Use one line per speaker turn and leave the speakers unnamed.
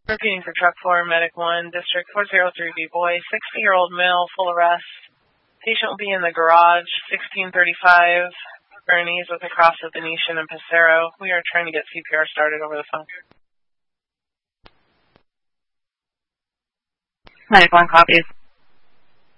Repeating for truck 4, medic 1, district 403B boy, 60-year-old male, full arrest. Patient will be in the garage, 1635 Bernice with a cross of Venetian and Passero. We are trying to get CPR started over the phone.
Medic 1 copies.